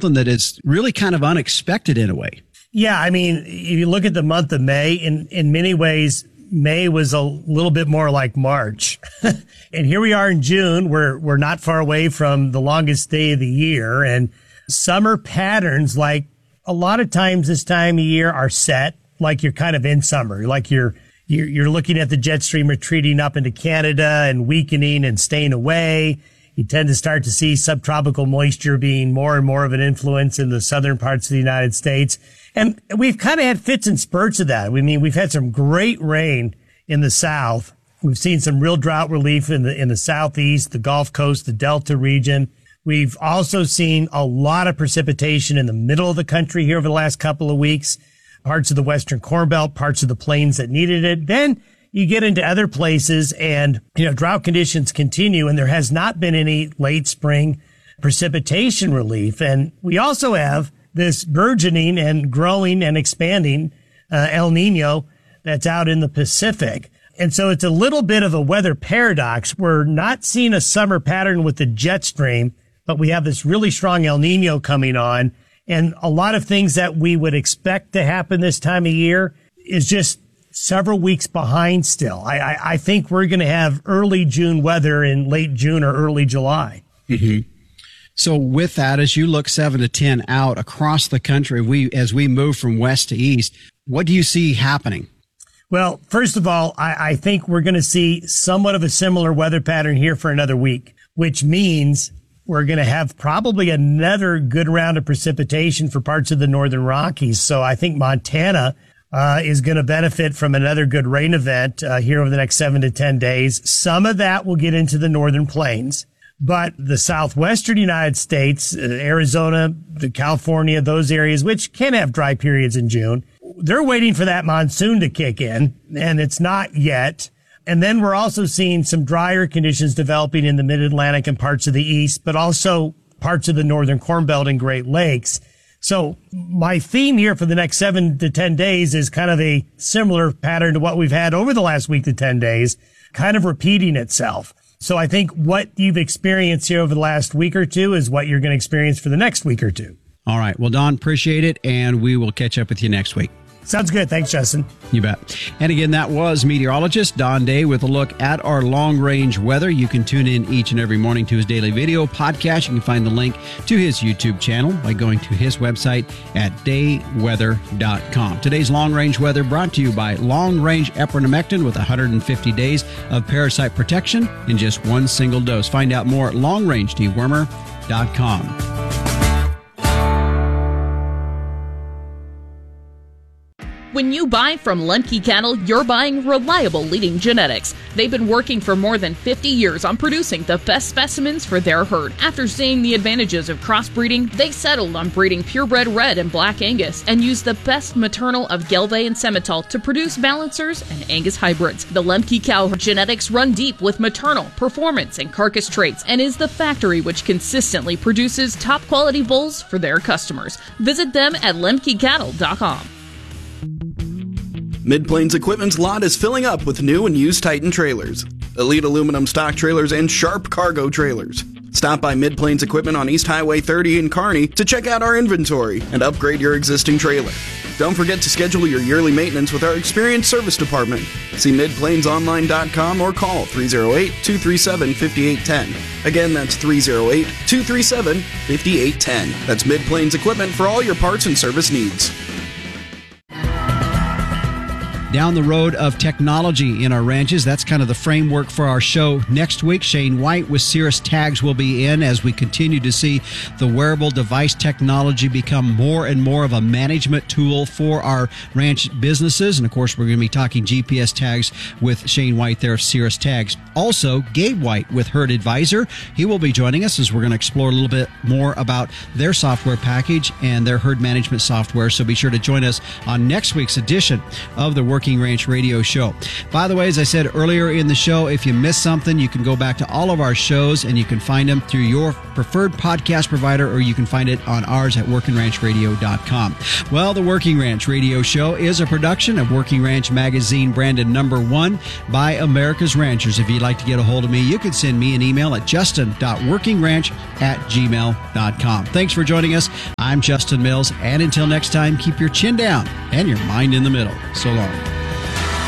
something that is really kind of unexpected in a way. Yeah, I mean, if you look at the month of May, in many ways, May was a little bit more like March. And here we are in June. We're not far away from the longest day of the year. And summer patterns, like a lot of times this time of year, are set like you're kind of in summer, like you're looking at the jet stream retreating up into Canada and weakening and staying away. You tend to start to see subtropical moisture being more and more of an influence in the southern parts of the United States. And we've kind of had fits and spurts of that. I mean, we've had some great rain in the south. We've seen some real drought relief in the southeast, the Gulf Coast, the Delta region. We've also seen a lot of precipitation in the middle of the country here over the last couple of weeks, parts of the Western Corn Belt, parts of the plains that needed it. Then you get into other places and, drought conditions continue, and there has not been any late spring precipitation relief. And we also have this burgeoning and growing and expanding El Nino that's out in the Pacific. And so it's a little bit of a weather paradox. We're not seeing a summer pattern with the jet stream, but we have this really strong El Nino coming on. And a lot of things that we would expect to happen this time of year is just several weeks behind still. I think we're going to have early June weather in late June or early July. Mm-hmm. So with that, as you look 7 to 10 out across the country, as we move from west to east, what do you see happening? Well, first of all, I think we're going to see somewhat of a similar weather pattern here for another week, which means we're going to have probably another good round of precipitation for parts of the northern Rockies. So I think Montana is going to benefit from another good rain event here over the next 7 to 10 days. Some of that will get into the northern plains, but the southwestern United States, Arizona, California, those areas, which can have dry periods in June, they're waiting for that monsoon to kick in, and it's not yet. And then we're also seeing some drier conditions developing in the mid-Atlantic and parts of the east, but also parts of the northern Corn Belt and Great Lakes. So my theme here for the next 7 to 10 days is kind of a similar pattern to what we've had over the last week to 10 days, kind of repeating itself. So I think what you've experienced here over the last week or two is what you're going to experience for the next week or two. All right. Well, Don, appreciate it, and we will catch up with you next week. Sounds good. Thanks, Justin. You bet. And again, that was meteorologist Don Day with a look at our long-range weather. You can tune in each and every morning to his daily video podcast. You can find the link to his YouTube channel by going to his website at dayweather.com. Today's long-range weather brought to you by long-range epinephrine with 150 days of parasite protection in just one single dose. Find out more at longrangedewormer.com. When you buy from Lemke Cattle, you're buying reliable leading genetics. They've been working for more than 50 years on producing the best specimens for their herd. After seeing the advantages of crossbreeding, they settled on breeding purebred red and black Angus and used the best maternal of Gelbvieh and Simmental to produce balancers and Angus hybrids. The Lemke cow genetics run deep with maternal, performance, and carcass traits and is the factory which consistently produces top quality bulls for their customers. Visit them at lemkecattle.com. Mid-Plains Equipment's lot is filling up with new and used Titan trailers, Elite aluminum stock trailers, and Sharp cargo trailers. Stop by Mid-Plains Equipment on East Highway 30 in Kearney to check out our inventory and upgrade your existing trailer. Don't forget to schedule your yearly maintenance with our experienced service department. See midplainsonline.com or call 308-237-5810. Again, that's 308-237-5810. That's Mid-Plains Equipment for all your parts and service needs. Down the road of technology in our ranches. That's kind of the framework for our show. Next week, Shane White with Cirrus Tags will be in as we continue to see the wearable device technology become more and more of a management tool for our ranch businesses. And of course, we're going to be talking GPS tags with Shane White there of Cirrus Tags. Also, Gabe White with Herd Advisor. He will be joining us as we're going to explore a little bit more about their software package and their herd management software. So be sure to join us on next week's edition of the Working Working Ranch Radio Show. By the way, as I said earlier in the show, if you missed something, you can go back to all of our shows and you can find them through your preferred podcast provider, or you can find it on ours at workingranchladio.com. Well, the Working Ranch Radio Show is a production of Working Ranch Magazine, branded #1 by America's Ranchers. If you'd like to get a hold of me, you can send me an email at justin.workingranch@gmail.com. Thanks for joining us. I'm Justin Mills, and until next time, keep your chin down and your mind in the middle. So long.